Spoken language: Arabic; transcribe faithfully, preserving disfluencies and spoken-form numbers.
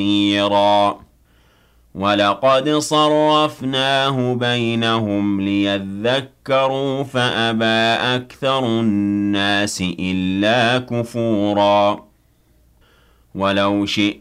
كثيرا وَلَقَدْ صَرَّفْنَاهُ بَيْنَهُمْ لِيَذَّكَّرُوا فَأَبَىٰ أَكْثَرُ النَّاسِ إِلَّا كُفُورًا وَلَوْ شِئْنَا